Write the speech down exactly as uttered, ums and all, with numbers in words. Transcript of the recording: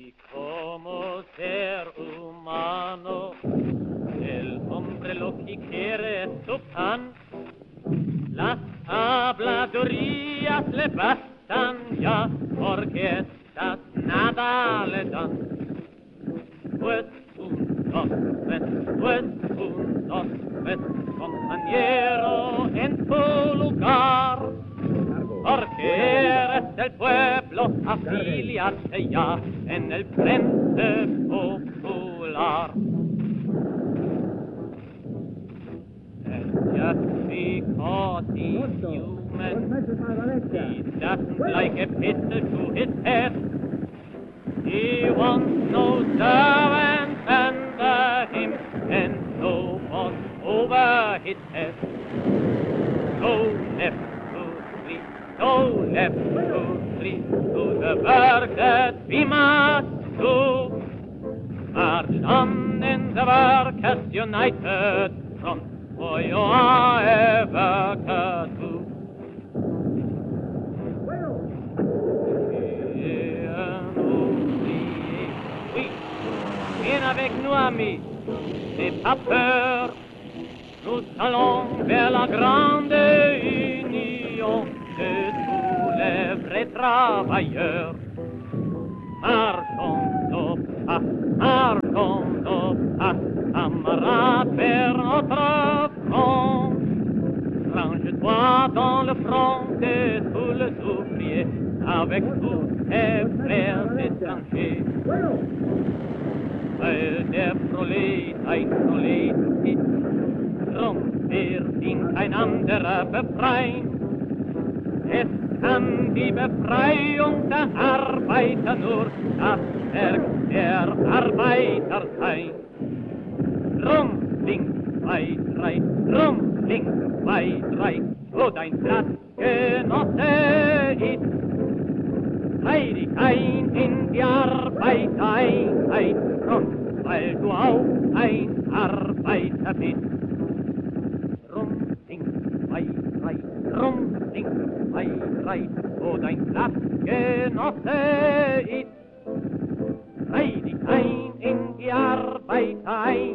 Y como ser humano, el hombre lo que quiere es su pan. Las habladurías le bastan ya, porque estas nada le dan. Pues un, dos, tres, pues un, dos, tres, compañero en su lugar. Porque eres del pueblo, afíliate ya en el Frente Popular. Just because he's human, he doesn't like a pistol to his head. He wants no servants under him, and no boss over his head. Go left to three, go left to three, to the work that we must do. March on in the Workers' United Front, for you are ever to. Viens avec nous, amis, n'aie pas peur. Nous allons vers la grande union de tous les vrais travailleurs. Marchons nos pas, marchons nos pas, camarades, vers notre front. Range-toi dans le front de tous les ouvriers, avec tous tes frères étrangers. Weil der Prolet ein Prolet ist, drum wird ihn kein anderer befreien. Es kann die Befreiung der Arbeiter nur das Werk der Arbeiter sein. Drum, links, zwei, drei, drum, links, zwei, drei, wo dein Platzgenosse ist. Dreh dich ein in die Arbeitereinheit, weil du auch ein Arbeiter bist. Rum, links, zwei, drei, rum, links, zwei, drei, wo dein Platzgenosse ist. Dreh dich ein in die Arbeitereinheit.